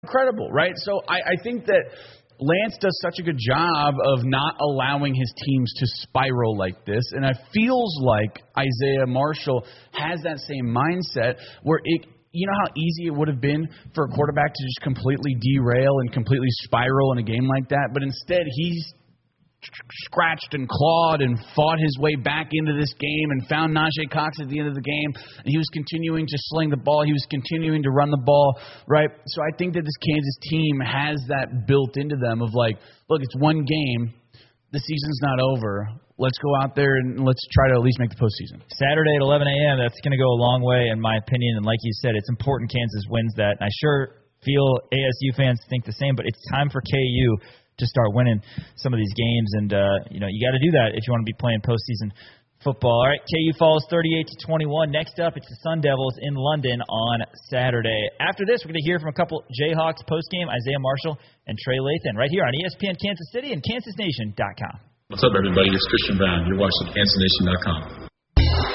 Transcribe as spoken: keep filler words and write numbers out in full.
incredible, right? So I, I think that Lance does such a good job of not allowing his teams to spiral like this, and it feels like Isaiah Marshall has that same mindset where it, you know how easy it would have been for a quarterback to just completely derail and completely spiral in a game like that, but instead he's scratched and clawed and fought his way back into this game and found Najee Cox at the end of the game, and he was continuing to sling the ball. He was continuing to run the ball, right? So I think that this Kansas team has that built into them of like, look, it's one game. The season's not over. Let's go out there and let's try to at least make the postseason. Saturday at eleven a.m., that's going to go a long way, in my opinion. And like you said, it's important Kansas wins that. And I sure feel A S U fans think the same, but it's time for K U to start winning some of these games. And, uh, you know, you got to do that if you want to be playing postseason football. All right, K U falls thirty-eight to twenty-one. Next up, it's the Sun Devils in London on Saturday. After this, we're going to hear from a couple Jayhawks postgame, Isaiah Marshall and Trey Lathan, right here on E S P N Kansas City and Kansas Nation dot com. What's up, everybody? It's Christian Brown. You're watching Kansas Nation dot com.